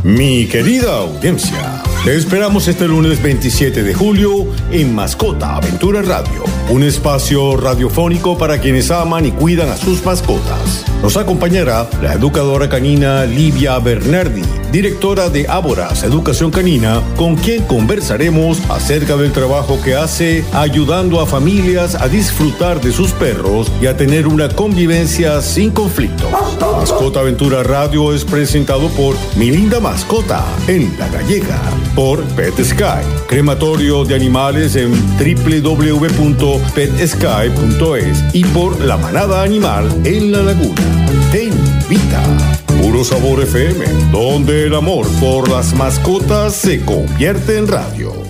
Mi querida audiencia, te esperamos este lunes 27 de julio en Mascota Aventura Radio, un espacio radiofónico para quienes aman y cuidan a sus mascotas. Nos acompañará la educadora canina Livia Bernardi, directora de Áboras Educación Canina, con quien conversaremos acerca del trabajo que hace ayudando a familias a disfrutar de sus perros y a tener una convivencia sin conflicto. Mascota Aventura Radio es presentado por Mi Linda Mascota en La Gallega, por Pet Sky, crematorio de animales en www.petsky.es y por La Manada Animal en La Laguna. Te invita. Puro Sabor FM, donde el amor por las mascotas se convierte en radio.